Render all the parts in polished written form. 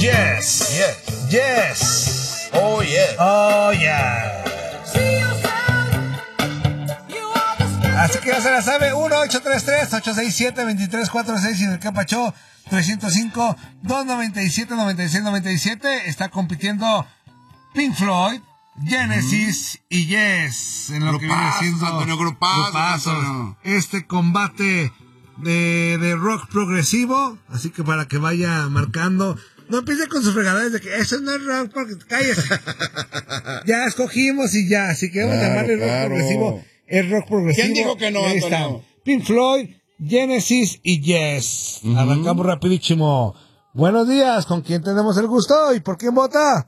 Yes. Yes. Yes. Oh, yes. Oh, yeah. Así que ya se la sabe, 1-833-867-2346 y en el Capachó 305-297-9697. Está compitiendo Pink Floyd, Genesis y Yes en lo que viene siendo Antonio, grupazos. Antonio. Este combate de rock progresivo, así que para que vaya marcando. No empiece con sus fregaderas de que eso no es rock, porque cállese. Ya escogimos y ya, así que vamos a llamarle rock progresivo. Es rock progresivo. ¿Quién dijo que no, Ahí Antonio? está. Pink Floyd, Genesis y Yes. Arrancamos rapidísimo. Buenos días, ¿con quién tenemos el gusto y por quién vota?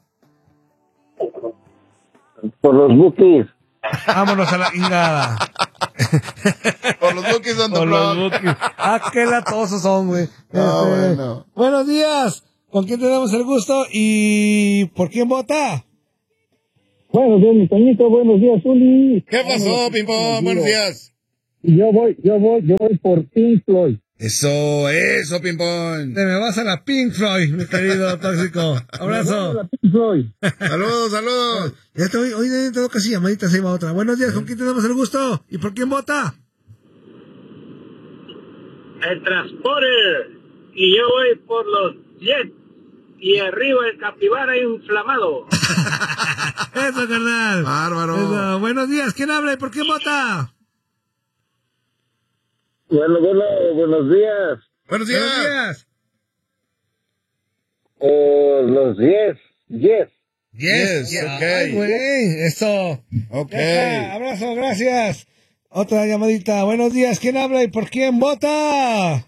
Por los Bookies. Vámonos a la ingada. Por los Bookies on the Por los block. Bookies. Ah, qué latosos son, güey. Bueno. Buenos días, ¿con quién tenemos el gusto y por quién vota? Buenos días, mi Toñito. Buenos días, Uli. ¿Qué pasó, Pimpón? Buenos días. Yo voy por Pink Floyd. Eso, Pimpón. Te me vas a la Pink Floyd, mi querido tóxico. Abrazo. La Pink Floyd. Saludos. Ya te hoy tengo casi llamaditas, ahí va otra. Buenos días, ¿con quién tenemos el gusto? ¿Y por quién vota? El Transporter. Y yo voy por los Jets. Y arriba el capibara inflamado. Eso, carnal. Bárbaro. Eso. Buenos días, ¿quién habla y por quién vota? Buenos días. Buenos Buenos días. días. Los Yes. Yes, Ay, ok. güey, eso. Ok. Ya está, abrazo, gracias. Otra llamadita. Buenos días, ¿quién habla y por quién vota?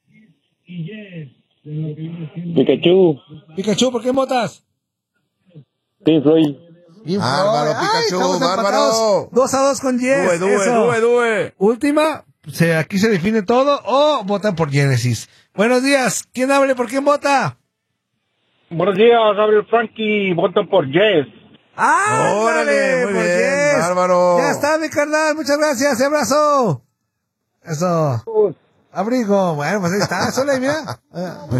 Pikachu, ¿por quién votas? Pink Floyd. Bárbaro, Pikachu, estamos bárbaro. empatados 2-2 con Yes. Eso. Due. Última, aquí se define todo o votan por Genesis. Buenos días, ¿quién habla y por quién vota? Buenos días, habla Frankie. Voto por Jess. Órale, muy por bien, Yes. bárbaro. Ya está, mi carnal, muchas gracias, abrazo. Eso. Abrigo, bueno, pues ahí está, solo mira.